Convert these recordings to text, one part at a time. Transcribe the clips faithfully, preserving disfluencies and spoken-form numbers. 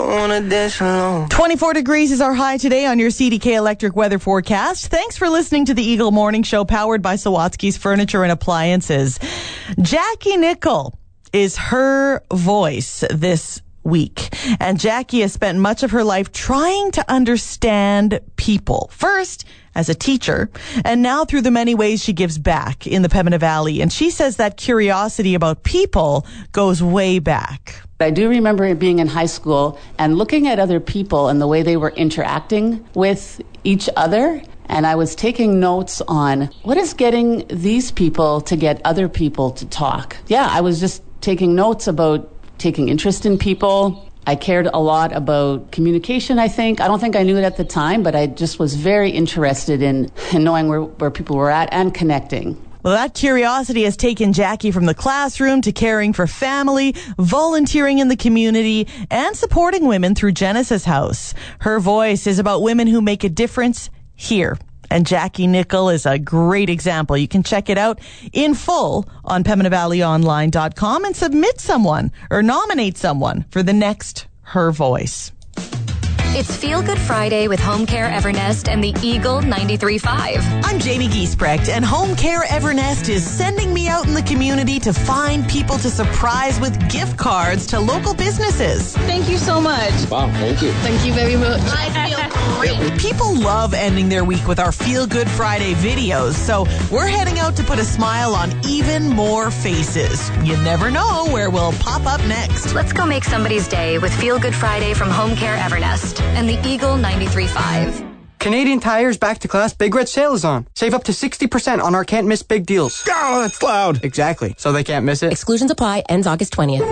wanna dance alone. twenty-four degrees is our high today on your C D K Electric weather forecast. Thanks for listening to the Eagle Morning Show, powered by Sawatsky's Furniture and Appliances. Jackie Nickel is her voice this week. And Jackie has spent much of her life trying to understand people. First, as a teacher, and now through the many ways she gives back in the Pembina Valley. And she says that curiosity about people goes way back. I do remember being in high school and looking at other people and the way they were interacting with each other. And I was taking notes on what is getting these people to get other people to talk. Yeah, I was just taking notes about taking interest in people. I cared a lot about communication, I think. I don't think I knew it at the time, but I just was very interested in, in knowing where, where people were at and connecting. Well, that curiosity has taken Jackie from the classroom to caring for family, volunteering in the community, and supporting women through Genesis House. Her voice is about women who make a difference here. And Jackie Nickel is a great example. You can check it out in full on Pembina Valley Online dot com and submit someone or nominate someone for the next Her Voice. It's Feel Good Friday with Home Care Evernest and the Eagle ninety-three point five. I'm Jamie Giesbrecht, and Home Care Evernest is sending me out in the community to find people to surprise with gift cards to local businesses. Thank you so much. Wow, thank you. Thank you very much. I feel great. People love ending their week with our Feel Good Friday videos, so we're heading out to put a smile on even more faces. You never know where we'll pop up next. Let's go make somebody's day with Feel Good Friday from Home Care Evernest and the Eagle ninety-three point five. Canadian Tire's Back to Class Big Red Sale is on. Save up to sixty percent on our can't miss big deals. Oh, that's loud. Exactly. So they can't miss it. Exclusions apply. Ends August twentieth.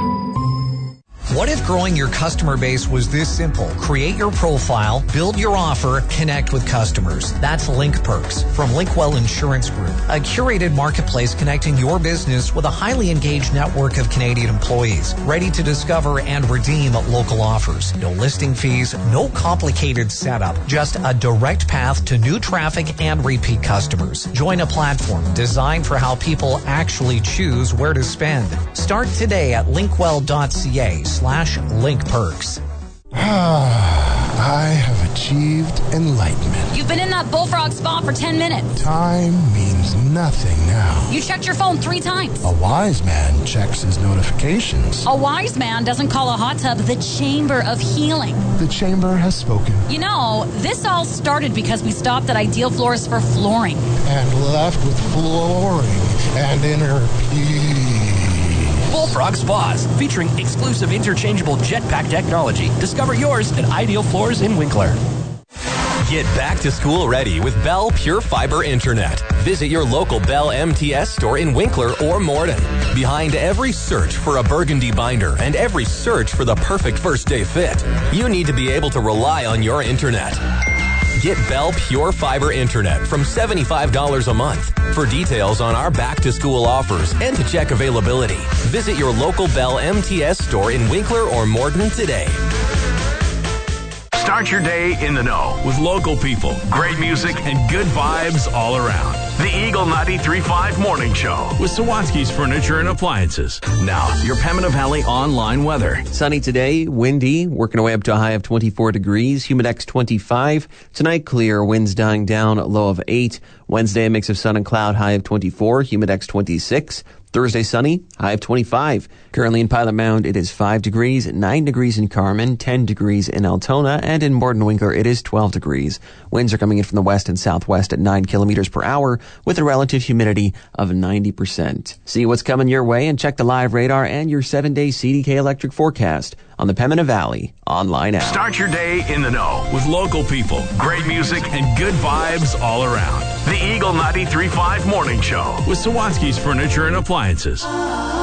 What if growing your customer base was this simple? Create your profile, build your offer, connect with customers. That's Link Perks from Linkwell Insurance Group, a curated marketplace connecting your business with a highly engaged network of Canadian employees, ready to discover and redeem local offers. No listing fees, no complicated setup, just a direct path to new traffic and repeat customers. Join a platform designed for how people actually choose where to spend. Start today at linkwell dot c a slash link perks. I have achieved enlightenment. You've been in that bullfrog spa for ten minutes. Time means nothing now. You checked your phone three times. A wise man checks his notifications. A wise man doesn't call a hot tub the chamber of healing. The chamber has spoken. You know, this all started because we stopped at Ideal Floors for flooring. And left with flooring and inner peace. Bullfrog Spas, featuring exclusive interchangeable jetpack technology. Discover yours at Ideal Floors in Winkler. Get back to school ready with Bell Pure Fiber Internet. Visit your local Bell M T S store in Winkler or Morden. Behind every search for a burgundy binder and every search for the perfect first day fit, you need to be able to rely on your internet. Get Bell Pure Fiber Internet from seventy-five dollars a month. For details on our back-to-school offers and to check availability, visit your local Bell M T S store in Winkler or Morden today. Start your day in the know with local people, great music, and good vibes all around. The Eagle ninety-three point five Morning Show with Sawatsky's Furniture and Appliances. Now, your Pembina Valley online weather. Sunny today, windy, working our way up to a high of twenty-four degrees, Humidex twenty-five. Tonight, clear, winds dying down, low of eight. Wednesday, a mix of sun and cloud, high of twenty-four, Humidex twenty-six. Thursday, sunny, high of twenty-five. Currently in Pilot Mound, it is five degrees, nine degrees in Carman, ten degrees in Altona, and in Morden Winkler, it is twelve degrees. Winds are coming in from the west and southwest at nine kilometers per hour with a relative humidity of ninety percent. See what's coming your way and check the live radar and your seven-day C D K electric forecast on the Pembina Valley online app. Start your day in the know with local people, great music, and good vibes all around. The Eagle ninety-three point five Morning Show with Sawatsky's Furniture and Appliances.